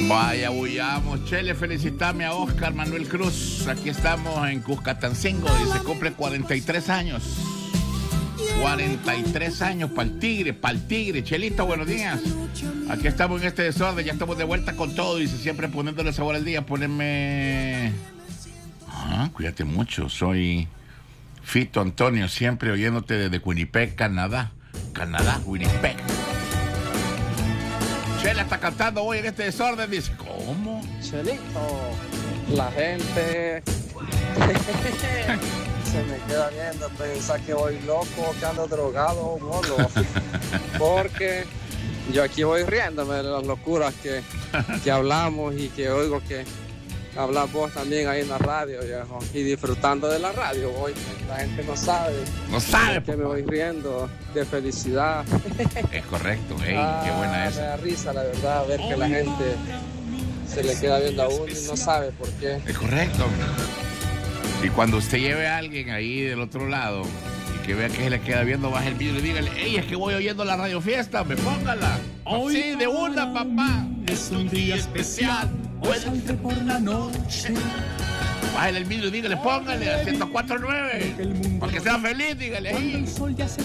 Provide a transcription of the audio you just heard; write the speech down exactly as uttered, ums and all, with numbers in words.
Vaya, huyamos. Chele, felicitame a Oscar Manuel Cruz. Aquí estamos en Cuscatancingo y se cumple cuarenta y tres años. cuarenta y tres años para el tigre, para el tigre. Chelito, buenos días. Aquí estamos en este desorden, ya estamos de vuelta con todo. Dice, siempre poniéndole sabor al día. Ponerme... Ah, cuídate mucho. Soy Fito Antonio, siempre oyéndote desde Winnipeg, Canadá. Canadá, Winnipeg. Chela está cantando hoy en este desorden. Dice, ¿cómo? Chelito, la gente se me queda viendo, pensar que voy loco, que ando drogado o bolo. Porque yo aquí voy riéndome de las locuras que, que hablamos y que oigo que hablas vos también ahí en la radio, viejo. Y disfrutando de la radio, voy. La gente no sabe. No sabe, que me voy riendo de felicidad. Es correcto, hey, ah, qué buena esa. Me da risa, la verdad, ver que la gente se le queda viendo a uno y no sabe por qué. Es correcto. Y cuando usted lleve a alguien ahí del otro lado y que vea que se le queda viendo, baja el vídeo y dígale, hey, es que voy oyendo la radio fiesta, me póngala. Hoy sí, de una, papá. Es un día especial, hoy saldré por la noche. Bájale el vídeo y dígale, póngale a ciento cuatro punto nueve. Para que sea feliz, dígale ahí. El sol ya se